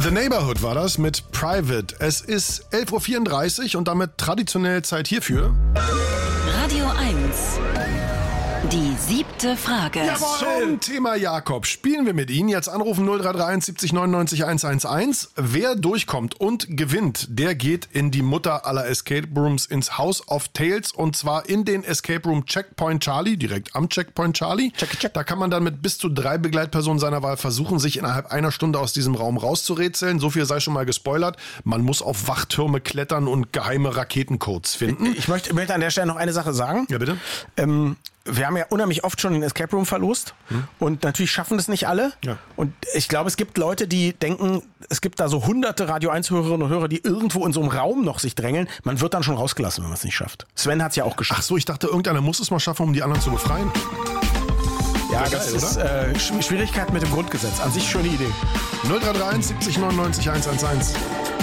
The Neighborhood war das mit Private. Es ist 11.34 Uhr und damit traditionell Zeit hierfür. Radio 1. Die 7. Frage. Zum Thema Jakob spielen wir mit Ihnen. Jetzt anrufen 0331 70 99 111. Wer durchkommt und gewinnt, der geht in die Mutter aller Escape Rooms, ins House of Tales, und zwar in den Escape Room Checkpoint Charlie, direkt am Checkpoint Charlie. Check. Da kann man dann mit bis zu 3 Begleitpersonen seiner Wahl versuchen, sich innerhalb einer Stunde aus diesem Raum rauszurätseln. So viel sei schon mal gespoilert. Man muss auf Wachtürme klettern und geheime Raketencodes finden. Ich möchte an der Stelle noch eine Sache sagen. Ja, bitte. Wir haben ja unheimlich oft schon den Escape Room verlost und natürlich schaffen das nicht alle. Ja. Und ich glaube, es gibt Leute, die denken, es gibt da so hunderte Radio 1-Hörerinnen und Hörer, die irgendwo in so einem Raum noch sich drängeln. Man wird dann schon rausgelassen, wenn man es nicht schafft. Sven hat es ja auch geschafft. Ach so, ich dachte, irgendeiner muss es mal schaffen, um die anderen zu befreien. Ja, das ist Schwierigkeit mit dem Grundgesetz. An sich schöne Idee. 0331 70 99 111.